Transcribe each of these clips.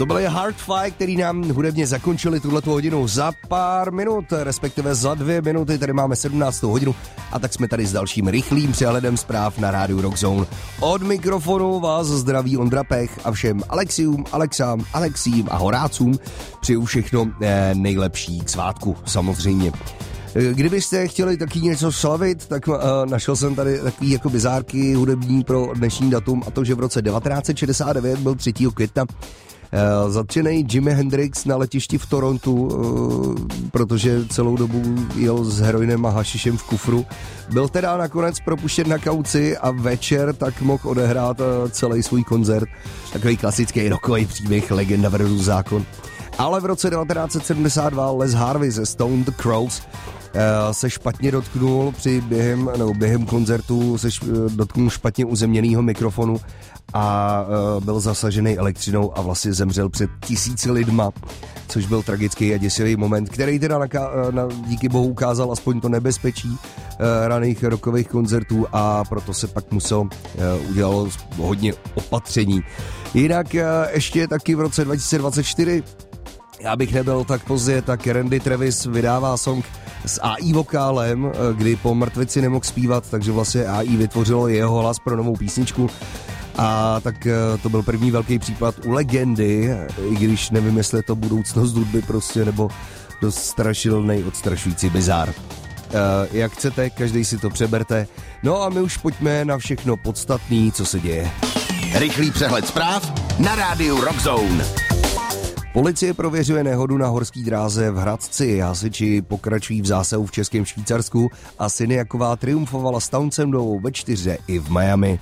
To byly Hard Fight, který nám hudebně zakončili tuhletu hodinu za pár minut, respektive za 2 minuty, tady máme 17. hodinu a tak jsme tady s dalším rychlým přehledem zpráv na rádiu Rock Zone. Od mikrofonu vás zdraví Ondra Pech a všem Alexiům, Alexím a Horácům přeju všechno nejlepší k svátku, samozřejmě. Kdybyste chtěli taky něco slavit, tak našel jsem tady takový jako bizárky hudební pro dnešní datum, a to, že v roce 1969 byl 3. května zatčený Jimi Hendrix na letišti v Torontu, protože celou dobu jel s heroinem a hašišem v kufru. Byl teda nakonec propuštěn na kauci a večer tak mohl odehrát celý svůj koncert. Takový klasický rockový příběh, legenda versus zákon. Ale v roce 1972 Les Harvey ze Stone the Crows se špatně dotknul během koncertu se dotknul špatně uzemněného mikrofonu a byl zasažený elektřinou a vlastně zemřel před 1000 lidma, což byl tragický a děsivý moment, který teda díky bohu ukázal aspoň to nebezpečí raných rockových koncertů, a proto se pak udělalo hodně opatření. Jinak ještě taky v roce 2024, já bych nebyl tak pozdě, tak Randy Travis vydává song s AI vokálem, kdy po mrtvici nemohl zpívat, takže vlastně AI vytvořilo jeho hlas pro novou písničku. A tak to byl první velký případ u legendy, i když nevím, jestli je to budoucnost hudby prostě, nebo dost strašidelný, odstrašující bizár. Jak chcete, každý si to přeberte. No a my už pojďme na všechno podstatný, co se děje. Rychlý přehled zpráv na rádiu Rock Zone. Policie prověřuje nehodu na horské dráze v Hradci. Hasiči pokračují v zásahu v Českém Švýcarsku a Syniaková triumfovala s Townsendovou ve 4 i v Miami.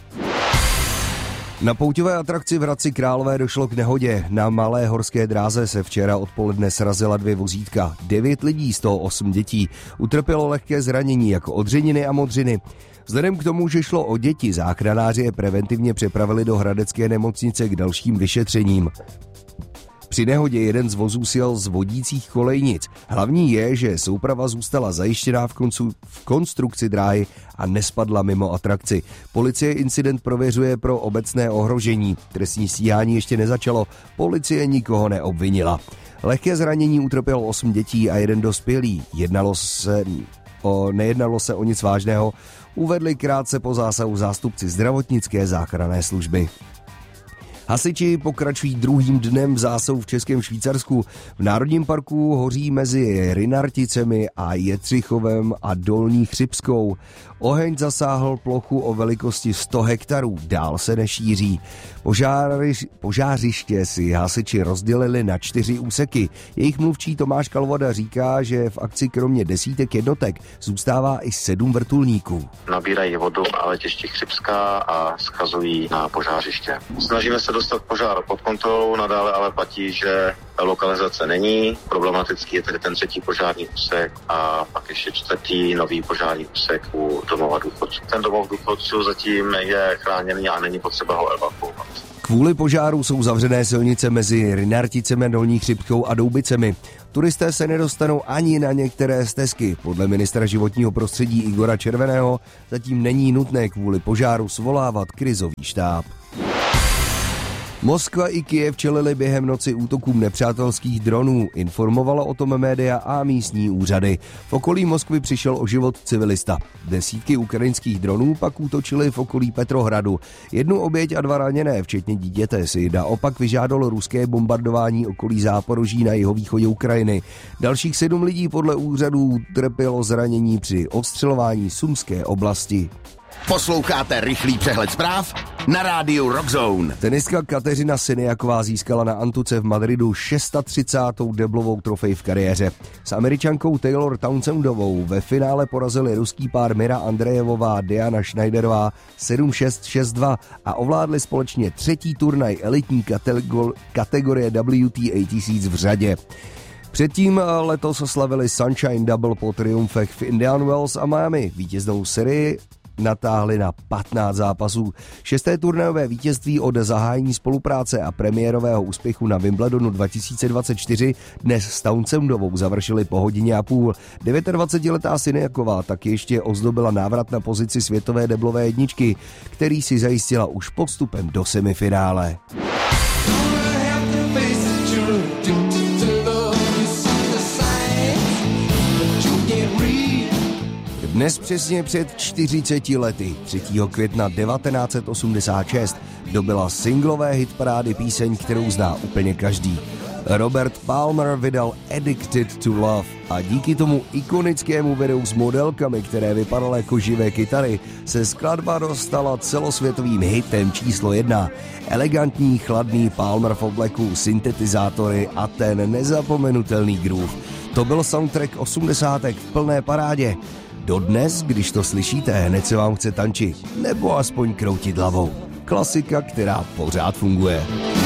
Na pouťové atrakci v Hradci Králové došlo k nehodě. Na malé horské dráze se včera odpoledne srazila 2 vozítka. 9 lidí, z toho 8 dětí, utrpělo lehké zranění jako odřeniny a modřiny. Vzhledem k tomu, že šlo o děti, záchranáři je preventivně přepravili do hradecké nemocnice k dalším vyšetřením. Při nehodě jeden z vozů sjel z vodících kolejnic. Hlavní je, že souprava zůstala zajištěná v konstrukci dráhy a nespadla mimo atrakci. Policie incident prověřuje pro obecné ohrožení. Trestní stíhání ještě nezačalo, policie nikoho neobvinila. Lehké zranění utrpělo 8 dětí a 1 dospělý. Nejednalo se o nic vážného, uvedli krátce po zásahu zástupci zdravotnické záchranné služby. Hasiči pokračují druhým dnem v zásahu v Českém Švýcarsku. V Národním parku hoří mezi Rynarticemi a Jetřichovem a Dolní Chřibskou. Oheň zasáhl plochu o velikosti 100 hektarů, dál se nešíří. Požářiště si hasiči rozdělili na 4 úseky. Jejich mluvčí Tomáš Kalvoda říká, že v akci kromě desítek jednotek zůstává i 7 vrtulníků. Nabírají vodu na letišti Chřibská a schazují na požářiště. Snažíme se dostat požár pod kontrolou, nadále ale platí, že lokalizace není. Problematický je tedy ten 3. požární úsek a pak ještě 4. nový požární úsek u domova důchodců. Ten domov důchodců zatím je chráněný a není potřeba ho evakuovat. Kvůli požáru jsou zavřené silnice mezi Rynarticemi, Dolní Chřibkou a Doubicemi. Turisté se nedostanou ani na některé stezky. Podle ministra životního prostředí Igora Červeného zatím není nutné kvůli požáru svolávat krizový štáb. Moskva i Kyjev čelili během noci útokům nepřátelských dronů, informovala o tom média a místní úřady. V okolí Moskvy přišel o život civilista. Desítky ukrajinských dronů pak útočily v okolí Petrohradu. 1 oběť a 2 raněné, včetně dítěte, si naopak vyžádalo ruské bombardování okolí Záporoží na jihovýchodě Ukrajiny. Dalších 7 lidí podle úřadů trpělo zranění při odstřelování Sumské oblasti. Posloucháte rychlý přehled zpráv na rádiu Rock Zone. Tenistka Kateřina Syniaková získala na Antuce v Madridu 36. deblovou trofej v kariéře. S Američankou Taylor Townsendovou ve finále porazili ruský pár Mira Andrejevová a Diana Schneiderová 7-6, 6-2 a ovládli společně 3. turnaj elitní kategorie WTA 1000 v řadě. Předtím letos oslavili Sunshine Double po triumfech v Indian Wells a Miami. Vítěznou sérii natáhli na 15 zápasů. 6. turnajové vítězství od zahájení spolupráce a premiérového úspěchu na Wimbledonu 2024 dnes s Townsendovou završili po 1,5 hodiny. 29letá Syniaková tak ještě ozdobila návrat na pozici světové deblové jedničky, který si zajistila už podstupem do semifinále. Dnes přesně před 40 lety, 3. května 1986, dobyla singlové hitparády píseň, kterou zná úplně každý. Robert Palmer vydal Addicted to Love a díky tomu ikonickému videu s modelkami, které vypadaly jako živé kytary, se skladba dostala celosvětovým hitem číslo 1. Elegantní, chladný Palmer v obleku, syntetizátory a ten nezapomenutelný groove. To byl soundtrack 80. v plné parádě. Dodnes, když to slyšíte, hned se vám chce tančit, nebo aspoň kroutit hlavou. Klasika, která pořád funguje.